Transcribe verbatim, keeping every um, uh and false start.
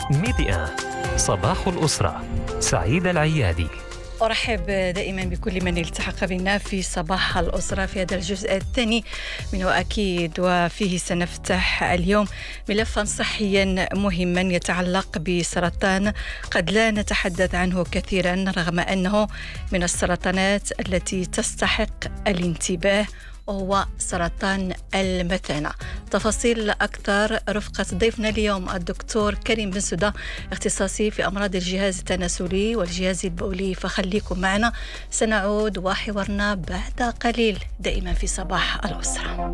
ميديا صباح الأسرة. سعيد العيادي. أرحب دائما بكل من التحق بنا في صباح الأسرة في هذا الجزء الثاني منه أكيد، وفيه سنفتح اليوم ملفا صحيا مهما يتعلق بسرطان قد لا نتحدث عنه كثيرا رغم أنه من السرطانات التي تستحق الانتباه، وهو سرطان المثانة. تفاصيل أكثر رفقة ضيفنا اليوم الدكتور كريم بن سدى، اختصاصي في أمراض الجهاز التناسلي والجهاز البولي، فخليكم معنا، سنعود وحوارنا بعد قليل دائما في صباح الأسرة.